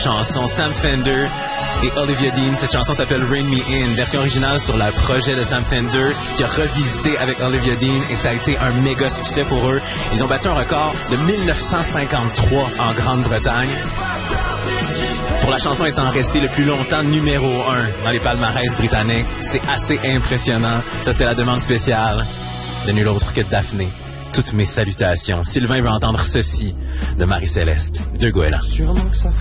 chanson. Sam Fender et Olivia Dean. Cette chanson s'appelle Rain Me In, version originale sur le projet de Sam Fender qui a revisité avec Olivia Dean et ça a été un méga succès pour eux. Ils ont battu un record de 1953 en Grande-Bretagne pour la chanson étant restée le plus longtemps numéro 1 dans les palmarès britanniques. C'est assez impressionnant. Ça, c'était la demande spéciale de nul autre que Daphné. Toutes mes salutations. Sylvain veut entendre ceci de Marie-Céleste de Goéland. Sûrement que ça